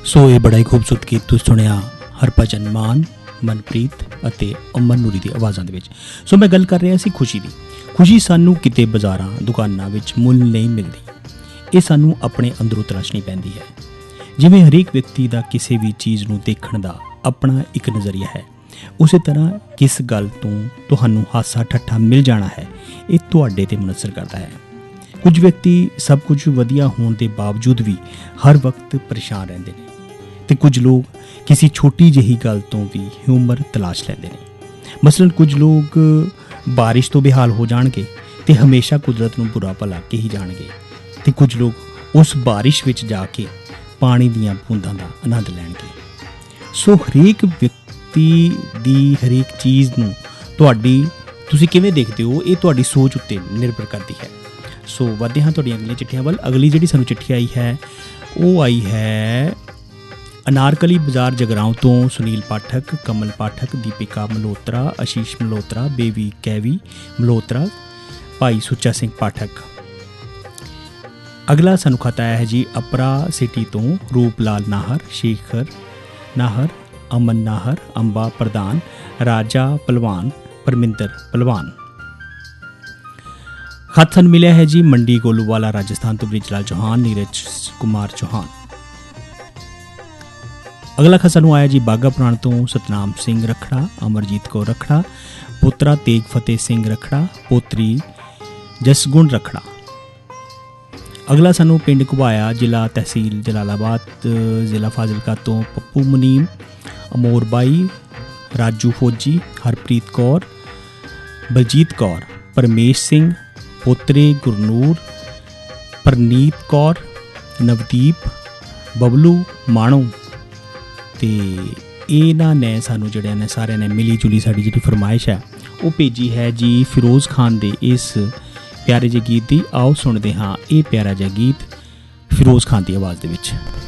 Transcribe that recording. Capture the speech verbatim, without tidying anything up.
ਸੋ ਇਹ ਬੜਾ ਹੀ ਖੂਬਸੂਰਤ ਗੀਤ ਤੁਸੀਂ ਸੁਣਿਆ ਹਰਭਜਨ ਮਾਨ, ਮਨਪ੍ਰੀਤ ਅਤੇ ਅਮਨ ਨੂਰੀ ਦੀ ਆਵਾਜ਼ਾਂ ਦੇ ਵਿੱਚ। ਸੋ ਮੈਂ ਗੱਲ ਕਰ ਰਿਹਾ ਸੀ ਖੁਸ਼ੀ ਦੀ। ਖੁਸ਼ੀ ਸਾਨੂੰ ਕਿਤੇ ਬਾਜ਼ਾਰਾਂ ਦੁਕਾਨਾਂ ਵਿੱਚ ਮੁੱਲ ਨਹੀਂ ਮਿਲਦੀ, ਇਹ ਸਾਨੂੰ ਆਪਣੇ ਅੰਦਰੋਂ ਤਲਾਸ਼ਣੀ ਪੈਂਦੀ ਹੈ। ਜਿਵੇਂ ਹਰੇਕ ਵਿਅਕਤੀ ਦਾ ਕਿਸੇ ਵੀ ਚੀਜ਼ ਨੂੰ ਦੇਖਣ ਦਾ ਆਪਣਾ ਇੱਕ ਨਜ਼ਰੀਆ ਹੈ, ਉਸੇ ਤਰ੍ਹਾਂ ਕਿਸ ਗੱਲ ਤੋਂ ਤੁਹਾਨੂੰ ਹਾਸਾ ਠੱਠਾ ਮਿਲ ਜਾਣਾ ਹੈ, ਇਹ ਤੁਹਾਡੇ 'ਤੇ ਮੁਨਸਰ ਕਰਦਾ ਹੈ। ਕੁਝ ਵਿਅਕਤੀ ਸਭ ਕੁਝ ਵਧੀਆ ਹੋਣ ਦੇ ਬਾਵਜੂਦ ਵੀ ਹਰ ਵਕਤ ਪਰੇਸ਼ਾਨ ਰਹਿੰਦੇ ਨੇ, ਅਤੇ ਕੁਝ ਲੋਕ ਕਿਸੇ ਛੋਟੀ ਜਿਹੀ ਗੱਲ ਤੋਂ ਵੀ ਹਿਊਮਰ ਤਲਾਸ਼ ਲੈਂਦੇ ਨੇ। ਮਸਲਨ ਕੁਝ ਲੋਕ ਬਾਰਿਸ਼ ਤੋਂ ਬੇਹਾਲ ਹੋ ਜਾਣਗੇ ਅਤੇ ਹਮੇਸ਼ਾ ਕੁਦਰਤ ਨੂੰ ਬੁਰਾ ਭਲਾ ਕੇ ਹੀ ਜਾਣਗੇ, ਅਤੇ ਕੁਝ ਲੋਕ ਉਸ ਬਾਰਿਸ਼ ਵਿੱਚ ਜਾ ਕੇ ਪਾਣੀ ਦੀਆਂ ਬੂੰਦਾਂ ਦਾ ਆਨੰਦ ਲੈਣਗੇ। ਸੋ ਹਰੇਕ ਵਿਅਕਤੀ ਦੀ ਹਰੇਕ ਚੀਜ਼ ਨੂੰ ਤੁਹਾਡੀ ਤੁਸੀਂ ਕਿਵੇਂ ਦੇਖਦੇ ਹੋ, ਇਹ ਤੁਹਾਡੀ ਸੋਚ ਉੱਤੇ ਨਿਰਭਰ ਕਰਦੀ ਹੈ। ਸੋ ਵਧਦੇ ਹਾਂ ਤੁਹਾਡੀਆਂ ਅਗਲੀਆਂ ਚਿੱਠੀਆਂ ਵੱਲ। ਅਗਲੀ ਜਿਹੜੀ ਸਾਨੂੰ ਚਿੱਠੀ ਆਈ ਹੈ ਉਹ ਆਈ ਹੈ ਅਨਾਰਕਲੀ ਬਾਜ਼ਾਰ ਜਗਰਾਉਂ ਤੋਂ ਸੁਨੀਲ ਪਾਠਕ, ਕਮਲ ਪਾਠਕ, ਦੀਪਿਕਾ ਮਲਹੋਤਰਾ, ਆਸ਼ੀਸ਼ ਮਲਹੋਤਰਾ, ਬੇਬੀ ਕੈਵੀ ਮਲਹੋਤਰਾ, ਭਾਈ ਸੁੱਚਾ ਸਿੰਘ ਪਾਠਕ। ਅਗਲਾ ਸਾਨੂੰ ਖਤ ਆਇਆ ਹੈ ਜੀ ਅਪਰਾ ਸਿਟੀ ਤੋਂ ਰੂਪ ਲਾਲ ਨਾਹਰ, ਸ਼ੇਖਰ ਨਾਹਰ, ਅਮਨ ਨਾਹਰ, ਅੰਬਾ ਪ੍ਰਧਾਨ, ਰਾਜਾ ਭਲਵਾਨ, ਪਰਮਿੰਦਰ ਭਲਵਾਨ। ਖਤ ਸਾਨੂੰ ਮਿਲਿਆ ਹੈ ਜੀ ਮੰਡੀ ਗੋਲੂਵਾਲਾ ਰਾਜਸਥਾਨ ਤੋਂ ਬ੍ਰਿਜ ਲਾਲ ਚੌਹਾਨ, ਨੀਰਜ ਕੁਮਾਰ ਚੌਹਾਨ। ਅਗਲਾ ਖਤ ਸਾਨੂੰ ਆਇਆ ਜੀ ਬਾਘਾ ਪੁਰਾਣ ਤੋਂ ਸਤਨਾਮ ਸਿੰਘ ਰਖੜਾ, ਅਮਰਜੀਤ ਕੌਰ ਰਖੜਾ, ਪੁੱਤਰਾ ਤੇਗ ਫਤਿਹ ਸਿੰਘ ਰਖੜਾ, ਪੋਤਰੀ ਜਸਗੁਣ ਰਖੜਾ। ਅਗਲਾ ਸਾਨੂੰ ਪਿੰਡ ਘੁਬਾਇਆ, ਜ਼ਿਲ੍ਹਾ ਤਹਿਸੀਲ ਜਲਾਲਾਬਾਦ, ਜ਼ਿਲ੍ਹਾ ਫਾਜ਼ਿਲਕਾ ਤੋਂ ਪੱਪੂ ਮੁਨੀਮ, ਅਮੋਰ ਬਾਈ, ਰਾਜੂ ਫੌਜੀ, ਹਰਪ੍ਰੀਤ ਕੌਰ, ਬਲਜੀਤ ਕੌਰ, ਪਰਮੇਸ਼ ਸਿੰਘ, ਪੋਤਰੇ ਗੁਰਨੂਰ, ਪਰਨੀਤ ਕੌਰ, ਨਵਦੀਪ, ਬਬਲੂ ਮਾਣੋ। ਅਤੇ ਇਹਨਾਂ ਨੇ ਸਾਨੂੰ ਜਿਹੜਿਆਂ ਨੇ ਸਾਰਿਆਂ ਨੇ ਮਿਲੀ ਜੁਲੀ ਸਾਡੀ ਜਿਹੜੀ ਫਰਮਾਇਸ਼ ਹੈ ਉਹ ਭੇਜੀ ਹੈ ਜੀ ਫਿਰੋਜ਼ ਖਾਨ ਦੇ ਇਸ ਪਿਆਰੇ ਜਿਹੇ ਗੀਤ ਦੀ। ਆਓ ਸੁਣਦੇ ਹਾਂ ਇਹ ਪਿਆਰਾ ਜਿਹਾ ਗੀਤ ਫਿਰੋਜ਼ ਖਾਨ ਦੀ ਆਵਾਜ਼ ਦੇ ਵਿੱਚ।